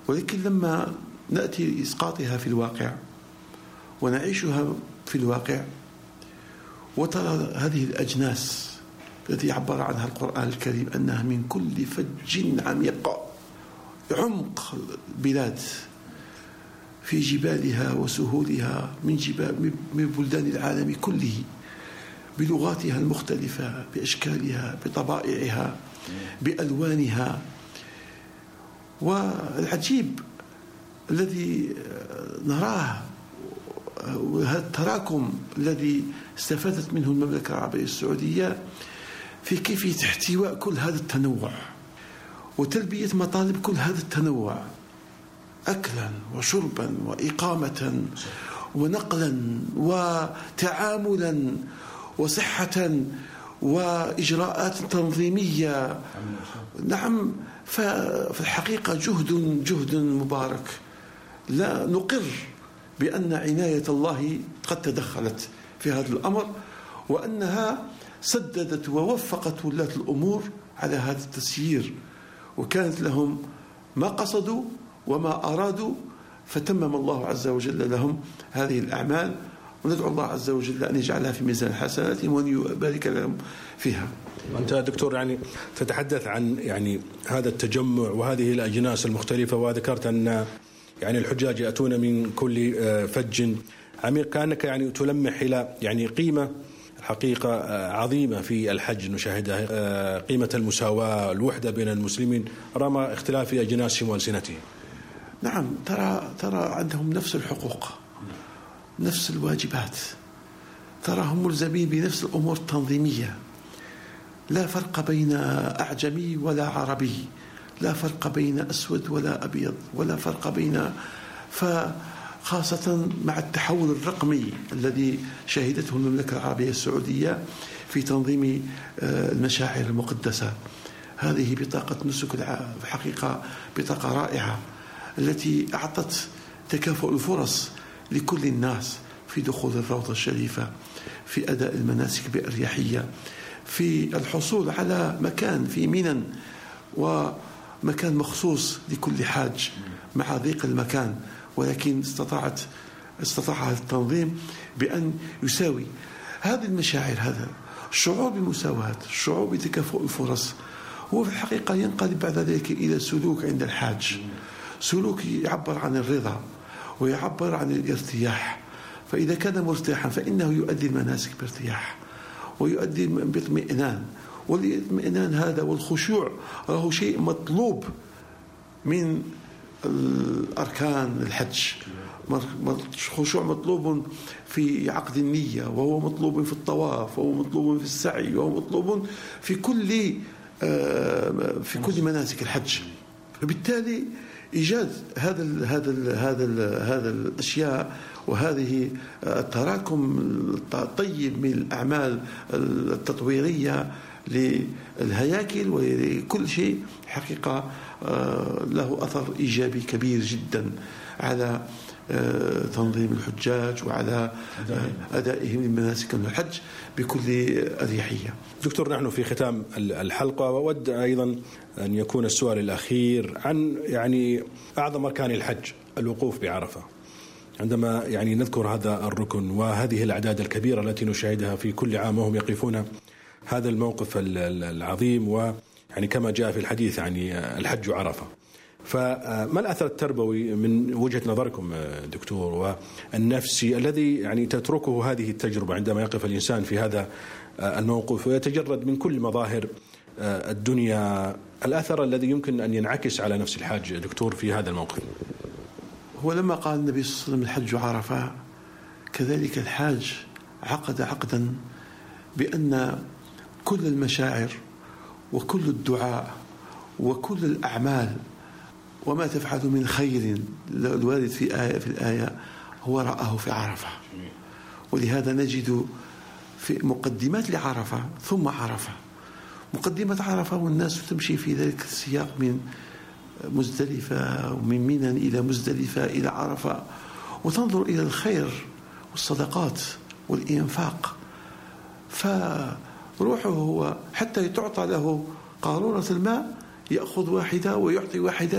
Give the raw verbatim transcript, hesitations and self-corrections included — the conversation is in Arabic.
ولكن لما نأتي لإسقاطها في الواقع ونعيشها في الواقع وترى هذه الأجناس التي عبر عنها القرآن الكريم أنها من كل فج عميق، عمق البلاد في جبالها وسهولها من جبال من بلدان العالم كله، بلغاتها المختلفة، بأشكالها، بطبائعها، بألوانها. والعجيب الذي نراه وهذا التراكم الذي استفادت منه المملكة العربية السعودية في كيفية احتواء كل هذا التنوع وتلبية مطالب كل هذا التنوع، أكلا وشربا وإقامة ونقلا وتعاملا وصحة وإجراءات تنظيمية. نعم، ففي الحقيقة جهد جهد مبارك. لا نقر بأن عناية الله قد تدخلت في هذا الأمر، وأنها سددت ووفقت ولاة الأمور على هذا التسيير، وكانت لهم ما قصدوا وما أرادوا، فتمم الله عز وجل لهم هذه الأعمال. وندعو الله عز وجل أن يجعلها في ميزان حسناتهم وأن يبارك لهم فيها. أنت دكتور يعني تتحدث عن يعني هذا التجمع وهذه الأجناس المختلفة، وذكرت أن يعني الحجاج يأتون من كل فج عميق، كأنك يعني تلمح إلى يعني قيمة الحقيقة عظيمة في الحج نشاهدها، قيمة المساواة، الوحدة بين المسلمين رغم اختلاف أجناسهم وألسنتهم. نعم، ترى ترى عندهم نفس الحقوق، نفس الواجبات، تراهم ملزمين بنفس الأمور التنظيمية، لا فرق بين أعجمي ولا عربي، لا فرق بين أسود ولا أبيض، ولا فرق بين فخاصة مع التحول الرقمي الذي شهدته المملكة العربية السعودية في تنظيم المشاعر المقدسة. هذه بطاقة نسك الحقيقة بطاقة رائعة التي أعطت تكافؤ الفرص لكل الناس في دخول الروضة الشريفة، في أداء المناسك بأريحية، في الحصول على مكان في منى ومكان مخصوص لكل حاج مع ضيق المكان، ولكن استطاعت استطاع التنظيم بأن يساوي هذه المشاعر، هذا الشعور بالمساواة، الشعور بتكافؤ الفرص، هو في الحقيقة ينقلب بعد ذلك إلى سلوك عند الحاج، سلوك يعبر عن الرضا ويعبر عن الارتياح. فإذا كان مرتاحا فإنه يؤدي المناسك بارتياح ويؤدي باطمئنان، والاطمئنان هذا والخشوع راهو شيء مطلوب من الأركان الحج. خشوع مطلوب في عقد النية، وهو مطلوب في الطواف، وهو مطلوب في السعي، وهو مطلوب في كل في كل مناسك الحج. فبالتالي إيجاد هذا ال هذا ال هذا ال هذا الأشياء وهذه التراكم الطيب من الأعمال التطويرية للهياكل ولكل شيء حقيقة له أثر إيجابي كبير جدا على تنظيم الحجاج وعلى أدائهم لمناسك الحج بكل أريحية. دكتور، نحن في ختام الحلقة، وأود أيضا أن يكون السؤال الأخير عن يعني أعظم أركان الحج، الوقوف بعرفة. عندما يعني نذكر هذا الركن وهذه الأعداد الكبيرة التي نشاهدها في كل عام وهم يقفون هذا الموقف العظيم، ويعني كما جاء في الحديث يعني الحج عرفة، فما الأثر التربوي من وجهة نظركم دكتور والنفسي الذي يعني تتركه هذه التجربة عندما يقف الإنسان في هذا الموقف ويتجرد من كل مظاهر الدنيا؟ الأثر الذي يمكن أن ينعكس على نفس الحاج دكتور في هذا الموقف. هو لما قال النبي صلى الله عليه وسلم الحج عرفة، كذلك الحاج عقد عقدا بأن كل المشاعر وكل الدعاء وكل الأعمال وما تفعل من خير الوارد في آية في الآية هو رآه في عرفة. ولهذا نجد في مقدمات لعرفة ثم عرفة، مقدمة عرفة والناس تمشي في ذلك السياق من مزدلفة ومن منى إلى مزدلفة إلى عرفة، وتنظر إلى الخير والصدقات والإنفاق. فروحه هو حتى تعطى له قارورة الماء يأخذ واحدة ويعطي واحدة